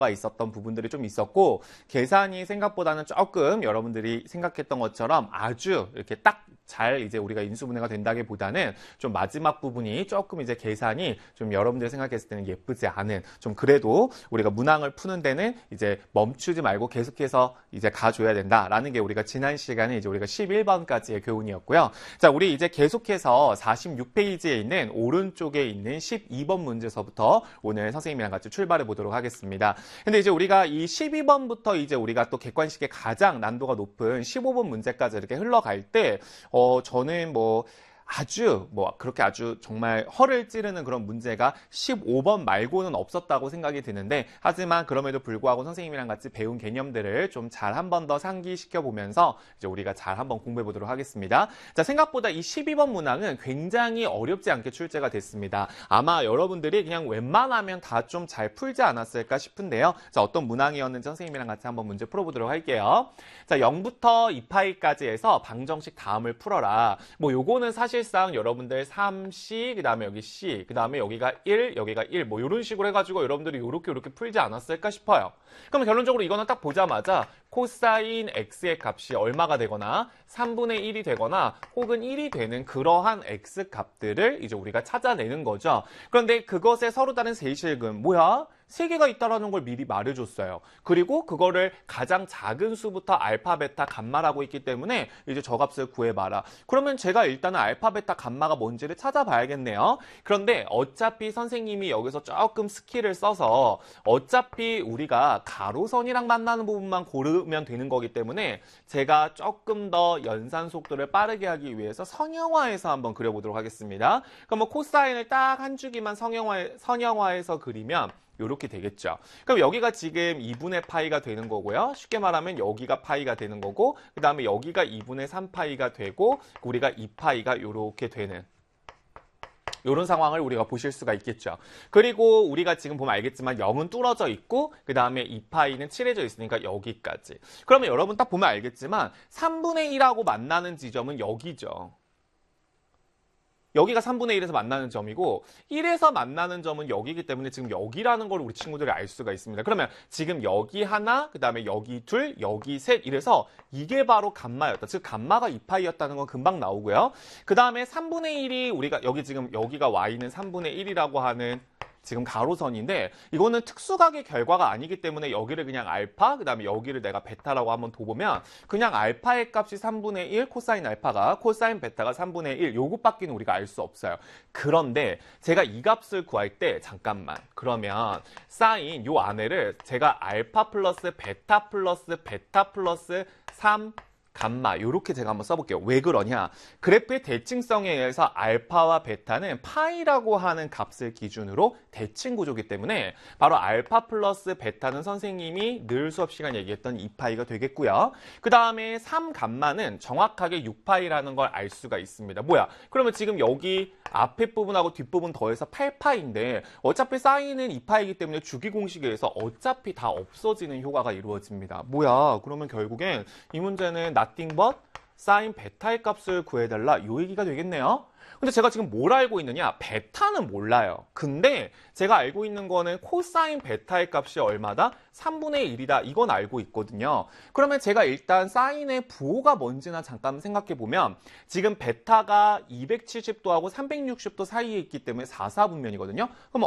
있었던 부분들이 좀 있었고, 계산이 생각보다는 조금 여러분들이 생각했던 것처럼 아주 이렇게 딱 잘 이제 우리가 인수분해가 된다기보다는 좀 마지막 부분이 조금 이제 계산이 좀 여러분들이 생각했을 때는 예쁘지 않은, 좀 그래도 우리가 문항을 푸는 데는 이제 멈추지 말고 계속해서 이제 가줘야 된다라는 게 우리가 지난 시간에 이제 우리가 11번까지의 교훈이었고요. 자, 우리 이제 계속해서 46페이지에 있는 오른쪽에 있는 12번 문제서부터 오늘 선생님이랑 같이 출발해 보도록 하겠습니다. 근데 이제 우리가 이 12번부터 이제 우리가 또 객관식의 가장 난도가 높은 15번 문제까지 이렇게 흘러갈 때, 저는 그렇게 아주 정말 허를 찌르는 그런 문제가 15번 말고는 없었다고 생각이 드는데, 하지만 그럼에도 불구하고 선생님이랑 같이 배운 개념들을 좀 잘 한 번 더 상기시켜 보면서 이제 우리가 잘 한번 공부해 보도록 하겠습니다. 자, 생각보다 이 12번 문항은 굉장히 어렵지 않게 출제가 됐습니다. 아마 여러분들이 그냥 웬만하면 다 좀 잘 풀지 않았을까 싶은데요. 자, 어떤 문항이었는지 선생님이랑 같이 한번 문제 풀어보도록 할게요. 자, 0부터 2파이까지 해서 방정식 다음을 풀어라. 요거는 사실상 여러분들 3C, 그 다음에 여기 C, 그 다음에 여기가 1, 여기가 1, 이런 식으로 해가지고 여러분들이 이렇게 풀지 않았을까 싶어요. 그럼 결론적으로 이거는 딱 보자마자 코사인 X의 값이 얼마가 되거나 3분의 1이 되거나 혹은 1이 되는 그러한 X 값들을 이제 우리가 찾아내는 거죠. 그런데 그것의 서로 다른 세실금, 뭐야? 3개가 있다라는 걸 미리 말해줬어요. 그리고 그거를 가장 작은 수부터 알파, 베타, 감마라고 있기 때문에 이제 저 값을 구해봐라. 그러면 제가 일단은 알파, 베타, 감마가 뭔지를 찾아봐야겠네요. 그런데 어차피 선생님이 여기서 조금 스킬을 써서 어차피 우리가 가로선이랑 만나는 부분만 고르면 되는 거기 때문에 제가 조금 더 연산 속도를 빠르게 하기 위해서 성형화해서 한번 그려보도록 하겠습니다. 그럼 코사인을 딱 한 주기만 선형화해서 그리면 이렇게 되겠죠. 그럼 여기가 지금 2분의 파이가 되는 거고요. 쉽게 말하면 여기가 파이가 되는 거고, 그 다음에 여기가 2분의 3파이가 되고, 우리가 2파이가 이렇게 되는 이런 상황을 우리가 보실 수가 있겠죠. 그리고 우리가 지금 보면 알겠지만 0은 뚫어져 있고, 그 다음에 2파이는 칠해져 있으니까 여기까지. 그러면 여러분 딱 보면 알겠지만 3분의 1하고 만나는 지점은 여기죠. 여기가 3분의 1에서 만나는 점이고 1에서 만나는 점은 여기이기 때문에 지금 여기라는 걸 우리 친구들이 알 수가 있습니다. 그러면 지금 여기 하나, 그 다음에 여기 둘, 여기 셋 이래서 이게 바로 감마였다. 즉 감마가 2파이였다는 건 금방 나오고요. 그 다음에 3분의 1이 우리가 여기가 y는 3분의 1이라고 하는 지금 가로선인데 이거는 특수각의 결과가 아니기 때문에 여기를 그냥 알파, 그 다음에 여기를 내가 베타라고 한번 둬보면 그냥 알파의 값이 3분의 1, 코사인 알파가, 코사인 베타가 3분의 1 요것밖에는 우리가 알 수 없어요. 그런데 제가 이 값을 구할 때 잠깐만, 그러면 사인 요 안에를 제가 알파 플러스 베타 플러스 3 감마 이렇게 제가 한번 써볼게요. 왜 그러냐? 그래프의 대칭성에 의해서 알파와 베타는 파이라고 하는 값을 기준으로 대칭 구조이기 때문에 바로 알파 플러스 베타는 선생님이 늘 수업 시간 얘기했던 2파이가 되겠고요. 그 다음에 3 감마는 정확하게 6파이라는 걸 알 수가 있습니다. 뭐야? 그러면 지금 여기 앞에 부분하고 뒷부분 더해서 8파인데 어차피 사인은 2파이기 때문에 주기 공식에 의해서 어차피 다 없어지는 효과가 이루어집니다. 뭐야? 그러면 결국엔 이 문제는 nothing but 사인 베타의 값을 구해달라 이 얘기가 되겠네요. 근데 제가 지금 뭘 알고 있느냐? 베타는 몰라요. 근데 제가 알고 있는 거는 코사인 베타의 값이 얼마다? 3분의 1이다. 이건 알고 있거든요. 그러면 제가 일단 사인의 부호가 뭔지나 잠깐 생각해 보면 지금 베타가 270도하고 360도 사이에 있기 때문에 4사분면이거든요. 그럼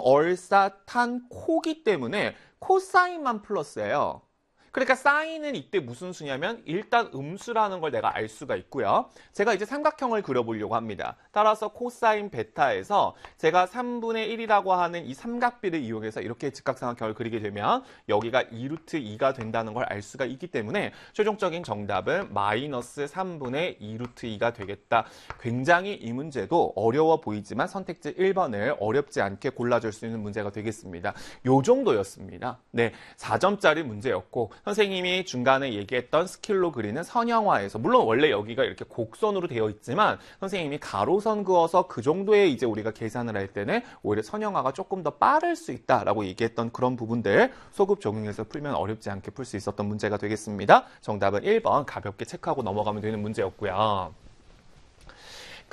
얼사탄코기 때문에 코사인만 플러스예요. 그러니까 사인은 이때 무슨 수냐면 일단 음수라는 걸 내가 알 수가 있고요. 제가 이제 삼각형을 그려보려고 합니다. 따라서 코사인 베타에서 제가 3분의 1이라고 하는 이 삼각비를 이용해서 이렇게 직각삼각형을 그리게 되면 여기가 2루트 2가 된다는 걸 알 수가 있기 때문에 최종적인 정답은 마이너스 3분의 2루트 2가 되겠다. 굉장히 이 문제도 어려워 보이지만 선택지 1번을 어렵지 않게 골라줄 수 있는 문제가 되겠습니다. 요 정도였습니다. 네, 4점짜리 문제였고 선생님이 중간에 얘기했던 스킬로 그리는 선형화에서 물론 원래 여기가 이렇게 곡선으로 되어 있지만 선생님이 가로선 그어서 그 정도의 이제 우리가 계산을 할 때는 오히려 선형화가 조금 더 빠를 수 있다라고 얘기했던 그런 부분들 소급 적용해서 풀면 어렵지 않게 풀 수 있었던 문제가 되겠습니다. 정답은 1번 가볍게 체크하고 넘어가면 되는 문제였고요.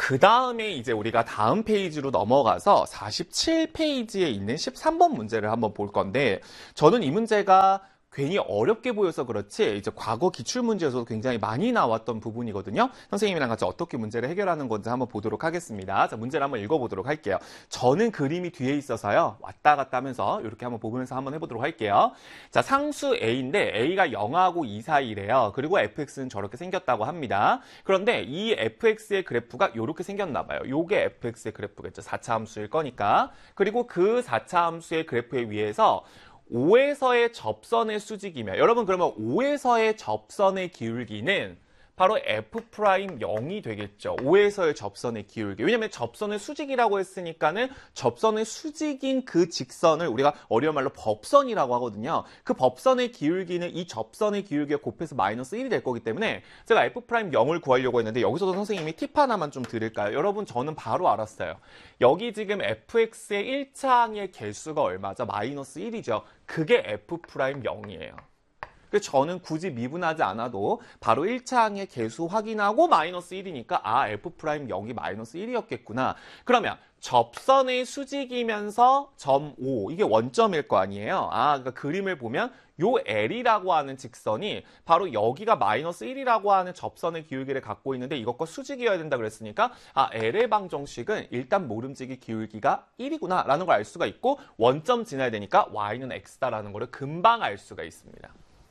그 다음에 이제 우리가 다음 페이지로 넘어가서 47페이지에 있는 13번 문제를 한번 볼 건데, 저는 이 문제가 괜히 어렵게 보여서 그렇지 이제 과거 기출문제에서도 굉장히 많이 나왔던 부분이거든요. 선생님이랑 같이 어떻게 문제를 해결하는 건지 한번 보도록 하겠습니다. 자, 문제를 한번 읽어보도록 할게요. 저는 그림이 뒤에 있어서요. 왔다 갔다 하면서 이렇게 한번 보면서 한번 해보도록 할게요. 자, 상수 A인데 A가 0하고 2 사이래요. 그리고 fx는 저렇게 생겼다고 합니다. 그런데 이 fx의 그래프가 이렇게 생겼나 봐요. 요게 fx의 그래프겠죠. 4차 함수일 거니까. 그리고 그 4차 함수의 그래프에 위해서 5에서의 접선의 수직이면, 여러분 그러면 5에서의 접선의 기울기는 바로 f'0이 되겠죠. 5에서의 접선의 기울기. 왜냐면 접선의 수직이라고 했으니까는 접선의 수직인 그 직선을 우리가 어려운 말로 법선이라고 하거든요. 그 법선의 기울기는 이 접선의 기울기에 곱해서 마이너스 1이 될 거기 때문에 제가 f'0을 구하려고 했는데 여기서도 선생님이 팁 하나만 좀 드릴까요? 여러분 저는 바로 알았어요. 여기 지금 fx의 1차항의 개수가 얼마죠? 마이너스 1이죠. 그게 f'0이에요. 그래서 저는 굳이 미분하지 않아도 바로 1차항의 개수 확인하고 마이너스 1이니까 아, f'0이 마이너스 1이었겠구나. 그러면 접선의 수직이면서 점 5, 이게 원점일 거 아니에요. 아, 그러니까 그림을 보면 요 L이라고 하는 직선이 바로 여기가 마이너스 1이라고 하는 접선의 기울기를 갖고 있는데 이것과 수직이어야 된다 그랬으니까 아, L의 방정식은 일단 모름지기 기울기가 1이구나 라는 걸 알 수가 있고 원점 지나야 되니까 Y는 X다라는 거를 금방 알 수가 있습니다.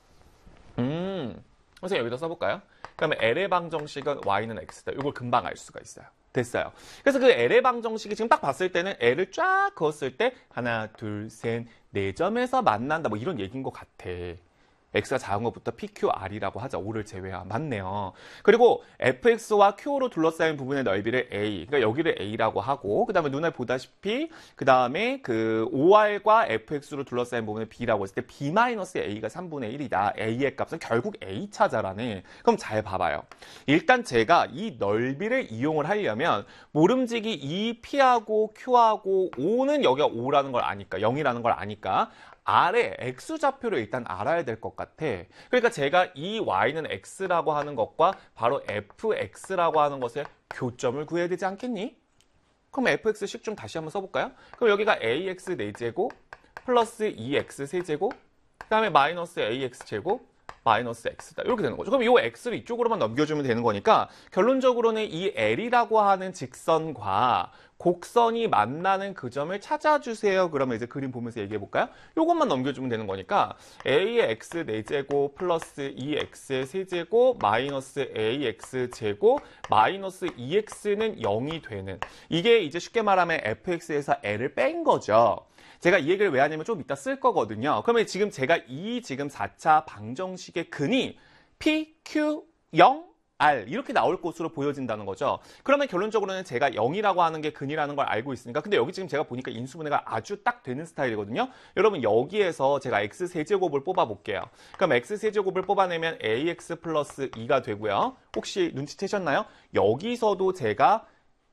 선생님 여기다 써볼까요? 그러면 L의 방정식은 Y는 X다. 이걸 금방 알 수가 있어요. 됐어요. 그래서 그 L의 방정식이 지금 딱 봤을 때는 L을 쫙 그었을 때 하나, 둘, 셋, 네 점에서 만난다. 뭐 이런 얘기인 것 같아. X가 작은 것부터 PQR이라고 하죠. 5를 제외한. 맞네요. 그리고 FX와 Q로 둘러싸인 부분의 넓이를 A. 그러니까 여기를 A라고 하고, 그 다음에 눈에 보다시피, 그 다음에 그 OR과 FX로 둘러싸인 부분을 B라고 했을 때 B-A가 3분의 1이다. A의 값은 결국 A 찾아라네. 그럼 잘 봐봐요. 일단 제가 이 넓이를 이용을 하려면 모름지기 이 P하고 Q하고 O는 여기가 5라는 걸 아니까, 0이라는 걸 아니까 R의 X좌표를 일단 알아야 될 것 같아. 그러니까 제가 이 Y는 X라고 하는 것과 바로 FX라고 하는 것의 교점을 구해야 되지 않겠니? 그럼 FX식 좀 다시 한번 써볼까요? 그럼 여기가 AX 4제곱 플러스 2X 세제곱 그 다음에 마이너스 AX 제곱 마이너스 X다. 이렇게 되는 거죠. 그럼 이 X를 이쪽으로만 넘겨주면 되는 거니까 결론적으로는 이 L이라고 하는 직선과 곡선이 만나는 그 점을 찾아주세요. 그러면 이제 그림 보면서 얘기해 볼까요? 이것만 넘겨주면 되는 거니까 A의 X 4제곱 플러스 2X의 세제곱 마이너스 AX 제곱 마이너스 2X는 0이 되는 이게 이제 쉽게 말하면 fx에서 L을 뺀 거죠. 제가 이 얘기를 왜 하냐면 좀 이따 쓸 거거든요. 그러면 지금 제가 이 지금 4차 방정식의 근이 P, Q, 0, R 이렇게 나올 것으로 보여진다는 거죠. 그러면 결론적으로는 제가 0이라고 하는 게 근이라는 걸 알고 있으니까 근데 여기 지금 제가 보니까 인수분해가 아주 딱 되는 스타일이거든요. 여러분 여기에서 제가 X세제곱을 뽑아볼게요. 그럼 X세제곱을 뽑아내면 AX 플러스 2가 되고요. 혹시 눈치채셨나요? 여기서도 제가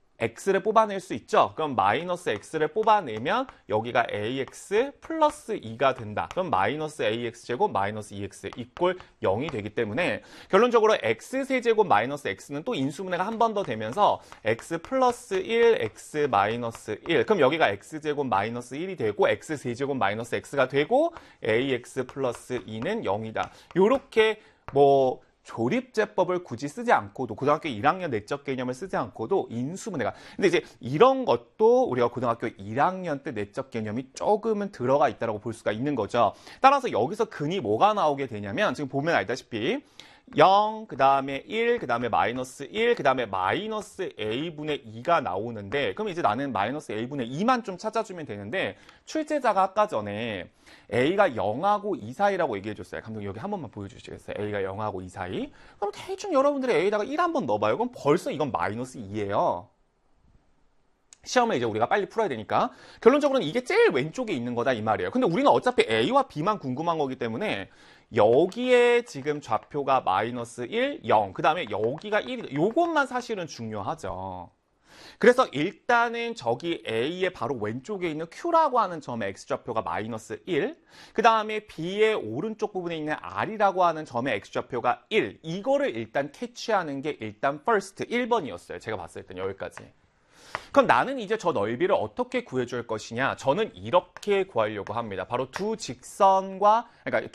X를 뽑아낼 수 있죠. 그럼 마이너스 X를 뽑아내면 여기가 AX 플러스 2가 된다. 그럼 마이너스 AX 제곱 마이너스 2X 이꼴 0이 되기 때문에 결론적으로 X 세제곱 마이너스 X는 또 인수분해가 한 번 더 되면서 X 플러스 1, X 마이너스 1. 그럼 여기가 X 제곱 마이너스 1이 되고 X 세제곱 마이너스 X가 되고 AX 플러스 2는 0이다. 요렇게 뭐 조립제법을 굳이 쓰지 않고도 고등학교 1학년 내적 개념을 쓰지 않고도 인수분해가 근데 이제 이런 것도 우리가 고등학교 1학년 때 내적 개념이 조금은 들어가 있다고 볼 수가 있는 거죠. 따라서 여기서 근이 뭐가 나오게 되냐면 지금 보면 알다시피 0, 그 다음에 1, 그 다음에 마이너스 1, 그 다음에 마이너스 A분의 2가 나오는데 그럼 이제 나는 마이너스 A분의 2만 좀 찾아주면 되는데 출제자가 아까 전에 A가 0하고 2 사이라고 얘기해 줬어요. 감독님 여기 한 번만 보여주시겠어요? A가 0하고 2 사이. 그럼 대충 여러분들이 A에다가 1 한번 넣어봐요. 그럼 벌써 이건 마이너스 2예요. 시험에 이제 우리가 빨리 풀어야 되니까 결론적으로는 이게 제일 왼쪽에 있는 거다 이 말이에요. 근데 우리는 어차피 A와 B만 궁금한 거기 때문에 여기에 지금 좌표가 마이너스 1, 0 그 다음에 여기가 1, 요것만 사실은 중요하죠. 그래서 일단은 저기 A의 바로 왼쪽에 있는 Q라고 하는 점의 X좌표가 마이너스 1, 그 다음에 B의 오른쪽 부분에 있는 R이라고 하는 점의 X좌표가 1, 이거를 일단 캐치하는 게 일단 first 1번이었어요. 제가 봤을 땐 여기까지. 그럼 나는 이제 저 넓이를 어떻게 구해줄 것이냐? 저는 이렇게 구하려고 합니다. 바로 두 직선과, 그러니까